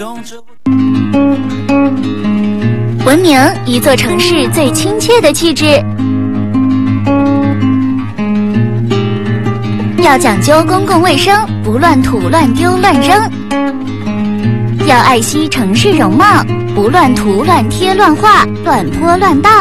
文明，一座城市最亲切的气质。要讲究公共卫生，不乱吐、乱丢、乱扔；要爱惜城市容貌，不乱涂、乱贴、乱画、乱泼、乱倒；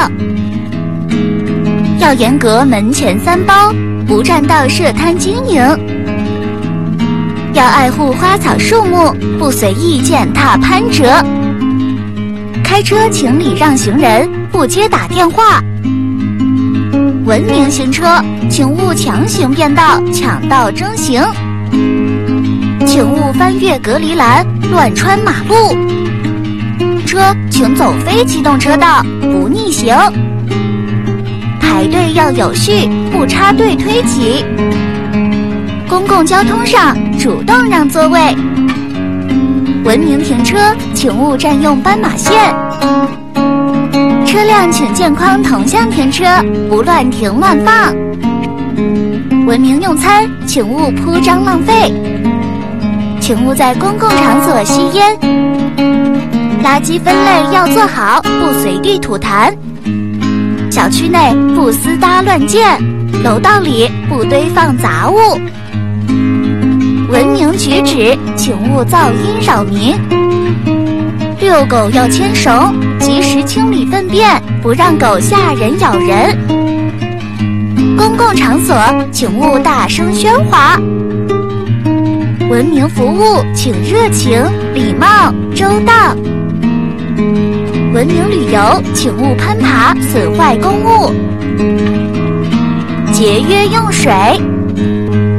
要严格门前三包，不占道设摊经营；要爱护花草树木，不随意践踏攀折；开车请礼让行人，不接打电话；文明行车，请勿强行变道、抢道争行；请勿翻越隔离栏、乱穿马路；车请走非机动车道，不逆行；排队要有序，不插队推挤；公共交通上主动让座位；文明停车，请勿占用斑马线；车辆请健康同向停车，不乱停乱放；文明用餐，请勿铺张浪费；请勿在公共场所吸烟；垃圾分类要做好，不随地吐痰；小区内不私搭乱建，楼道里不堆放杂物；文明举止，请勿噪音扰民；遛狗要牵绳，及时清理粪便，不让狗吓人咬人；公共场所请勿大声喧哗；文明服务请热情、礼貌、周到；文明旅游请勿攀爬损坏公物；节约用水，